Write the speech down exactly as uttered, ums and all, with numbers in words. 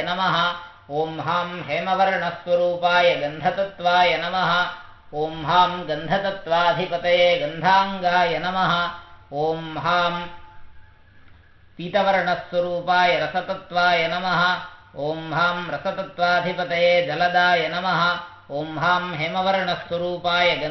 नमः ॐ हां हेमवर्णस्वरूपाय गन्धतत्त्वाय नमः ॐ हां गन्धतत्त्वाधिपतये गन्धाङ्गाय नमः ॐ हां पीतवर्णस्वरूपाय रसतत्त्वाय नमः ॐ हां रसतत्त्वाधिपतये जलदाय नमः ॐ हां हेमवर्णस्वरूपाय